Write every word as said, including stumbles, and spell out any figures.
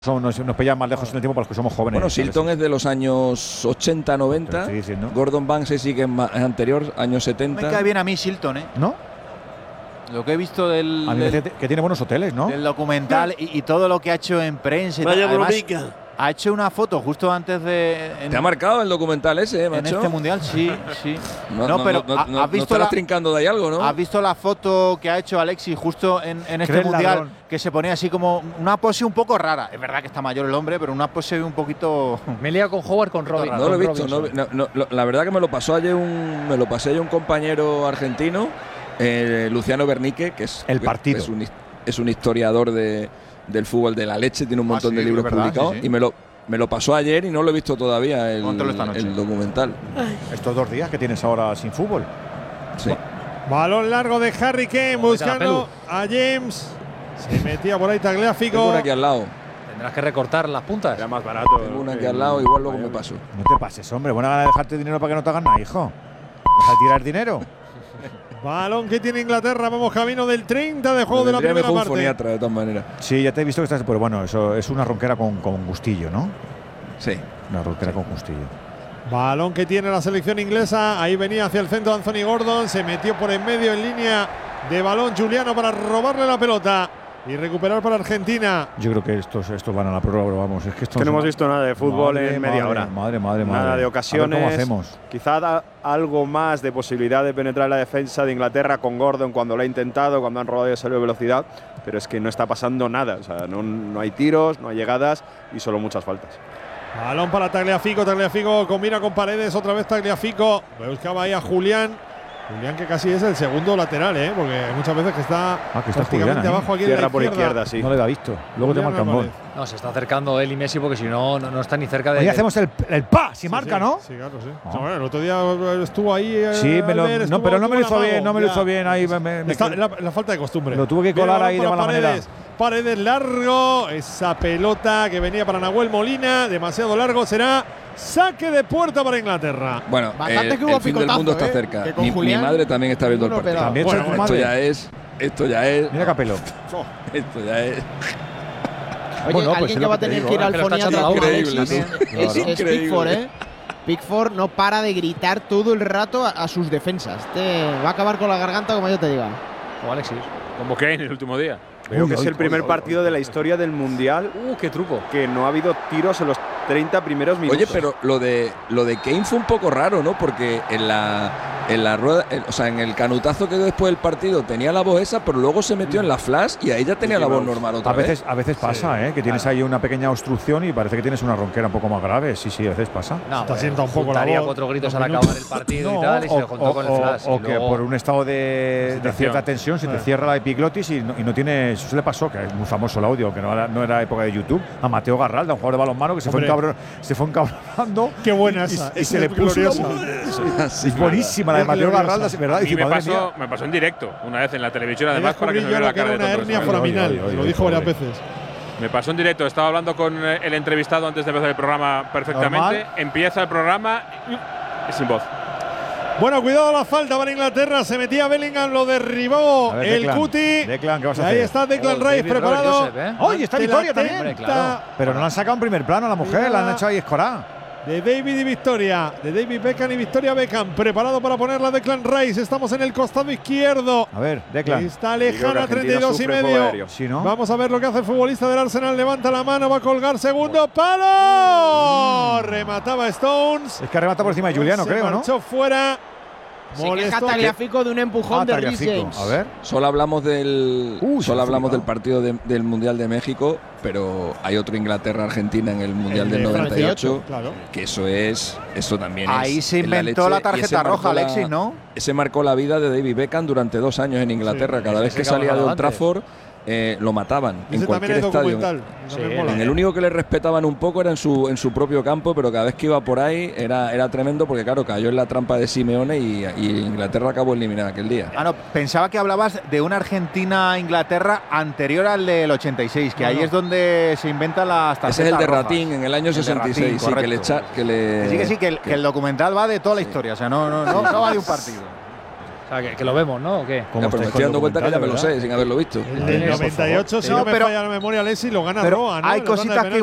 Nos, nos pillan más lejos en el tiempo para los que somos jóvenes. Bueno, Shilton es de los años ochenta noventa. Gordon Banks sí que es, más, es anterior, años setenta. Me cae bien a mí Shilton, ¿eh? ¿No? Lo que he visto del, a mí del que tiene buenos hoteles, ¿no? Del documental y, y todo lo que ha hecho en prensa. Vaya Además, bromica. ha hecho una foto justo antes de. En, ¿Te ha marcado el documental ese, eh, macho? En este mundial, sí, sí. No, no, no pero no, no, has visto no la, trincando de ahí algo, ¿no? ¿Has visto la foto que ha hecho Alexis justo en, en este mundial? Ladrón. Que se ponía así como una pose un poco rara. Es verdad que está mayor el hombre, pero una pose un poquito. Me he liado con Howard, con Robin. No lo he visto. No, no, no, la verdad que me lo pasó ayer un, me lo pasé ayer un compañero argentino, eh, Luciano Bernique, que es el partido. Es un, es un historiador de, del fútbol de la leche, tiene un montón ah, sí, de libros verdad, publicados sí, sí. y me lo Me lo pasó ayer y no lo he visto todavía el, el documental. Ay. Estos dos días que tienes ahora sin fútbol. Sí. Balón largo de Harry Kane buscando a James. Se metía por ahí Tagliafico. Tengo una aquí al lado. Tendrás que recortar las puntas. Era más barato. Tengo una aquí al lado, igual luego me paso. No te pases, hombre. Buena gana de dejarte dinero para que no te hagan nada, hijo. ¿Vas a tirar dinero? Balón que tiene Inglaterra, vamos camino del treinta de juego de la primera un parte. Foniatra, de todas maneras. Sí, ya te he visto que estás. Pero bueno, eso es una ronquera con, con gustillo, ¿no? Sí. Una ronquera sí. con gustillo. Balón que tiene la selección inglesa. Ahí venía hacia el centro Anthony Gordon. Se metió por en medio en línea de balón Juliano para robarle la pelota y recuperar para Argentina. Yo creo que estos, estos van a la prórroga, pero vamos, es que estos que no hemos visto nada de fútbol madre, en media madre, hora. Madre, madre, madre. Nada de ocasiones. ¿Cómo hacemos? Quizá da algo más de posibilidad de penetrar la defensa de Inglaterra con Gordon cuando lo ha intentado, cuando han robado y ha salido de velocidad, pero es que no está pasando nada. O sea, no, no hay tiros, no hay llegadas y solo muchas faltas. Balón para Tagliafico, Tagliafico combina con Paredes, otra vez Tagliafico. Buscaba ahí a Julián. Julián que casi es el segundo lateral, ¿eh? Porque muchas veces que está, ah, que está prácticamente Julián, abajo ¿eh? aquí Tierra en la por izquierda, sí. No lo había visto. Luego Julián te marca un gol. No, se está acercando él y Messi porque si no, no, no está ni cerca de… Hoy hacemos el, el pa, si sí, marca, sí, ¿no? Sí, claro, sí. Oh. O sea, bueno, el otro día estuvo ahí… Sí, me lo, ver, no, pero no me lo hizo bien, no me lo ya. hizo bien. Ahí me, me, Está, me, la, la falta de costumbre. Lo tuve que colar Viene ahí de mala Paredes, manera. Paredes largo, esa pelota que venía para Nahuel Molina, demasiado largo, será saque de puerta para Inglaterra. Bueno, el, el fin del mundo está cerca. Eh, mi, mi madre también está viendo el partido. También bueno, esto madre. ya es, esto ya es. Mira Capello. Esto ya es. Oye, bueno, alguien pues que va a tener que ir al foniatra con Alexis es, es, es Pickford, ¿eh? Pickford no para de gritar todo el rato a, a sus defensas. Te va a acabar con la garganta como yo te diga. Como Alexis. Como Kane el último día. Creo que es el primer partido de la historia del Mundial. ¡Uh, qué truco! Que no ha habido tiros en los treinta primeros minutos. Oye, pero lo de lo de Kane fue un poco raro, ¿no? Porque en la en la rueda, en, o sea, en el canutazo que dio después del partido tenía la voz esa, pero luego se metió en la flash y ahí ya tenía la voz normal otra a veces, vez. A veces pasa, sí, ¿eh? Que tienes claro. ahí una pequeña obstrucción y parece que tienes una ronquera un poco más grave. Sí, sí, a veces pasa. No, está siendo un poco la voz. cuatro gritos al acabar el partido no, y tal y o, se juntó o, con el flash. O, o que por un estado de, de cierta tensión se te cierra la epiglotis y no, y no tiene… Eso se le pasó, que es muy famoso el audio, que no era, no era época de YouTube, a Mateo Garralda, un jugador de balonmano que se Hombre. fue encabron, se fue encabronando. Qué buena esa. Y, y se le puso gloriosa. Sí, es buenísima la de Mateo Garralda, es verdad. Y me pasó, me pasó en directo una vez en la televisión, además para que se me viera la cara de una hernia foraminal, lo dijo varias veces. Me pasó en directo, estaba hablando con el entrevistado antes de empezar el programa perfectamente. Normal. Empieza el programa y sin voz. Bueno, cuidado la falta para Inglaterra. Se metía Bellingham, lo derribó ver, el Declan, Cuti. Declan, ¿qué vas a ahí hacer? está Declan oh, Rice preparado. Joseph, ¿eh? ¡Oye, está Victoria también! Hombre, claro. Pero no la han sacado en primer plano a la mujer, la han hecho ahí escorada. De David y Victoria, de David Beckham y Victoria Beckham, preparado para ponerla a Declan Rice. Estamos en el costado izquierdo. A ver, Declan. Está lejana, treinta y dos y medio. ¿Sí, no? Vamos a ver lo que hace el futbolista del Arsenal. Levanta la mano, va a colgar segundo palo. Remataba Stones. Es que remata por encima de Juliano, Se creo, ¿no? marchó fuera. Se queja Tagliafico de un empujón ah, de Reece James. A ver. Solo hablamos del uh, solo hablamos del partido de, del Mundial de México, pero hay otro Inglaterra-Argentina en el Mundial el del noventa y ocho, claro. Que eso es eso también ahí es se inventó la, la tarjeta roja, Alexis, ¿no? Ese marcó la vida de David Beckham durante dos años en Inglaterra. Sí, cada vez que salía de Old Trafford Eh, lo mataban ese en cualquier estadio. Sí, en el único que le respetaban un poco era en su en su propio campo, pero cada vez que iba por ahí era, era tremendo porque claro, cayó en la trampa de Simeone y, y Inglaterra acabó eliminada aquel día. Ah, no, pensaba que hablabas de una Argentina-Inglaterra anterior al del ochenta y seis, que no, ahí no. es donde se inventan las tarjetas Ese es el de rojas. Ratín en el año el sesenta y seis, Ratín, sí, que le echa, que le que sí, que sí, que el, que el documental va de toda la sí. historia, o sea, no, no, no, no va de un partido. sea, que, que lo vemos, ¿no? ¿O qué? Ya, pero me estoy dando cuenta que ya me lo sé, sin haberlo visto. El del noventa y ocho, si no, no me falla la memoria, Alexis, lo gana pero Roa, ¿no? Hay cositas que